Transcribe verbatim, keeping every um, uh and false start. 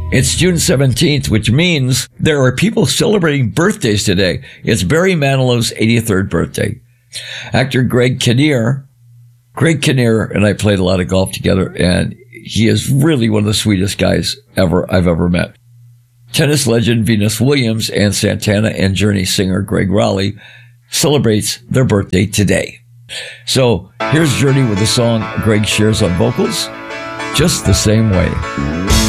It's June seventeenth, which means there are people celebrating birthdays today. It's Barry Manilow's eighty-third birthday. Actor Greg Kinnear, Greg Kinnear and I played a lot of golf together, and he is really one of the sweetest guys ever I've ever met. Tennis legend Venus Williams and Santana and Journey singer Greg Raleigh celebrates their birthday today. So here's Journey with the song Greg shares on vocals, Just the Same Way.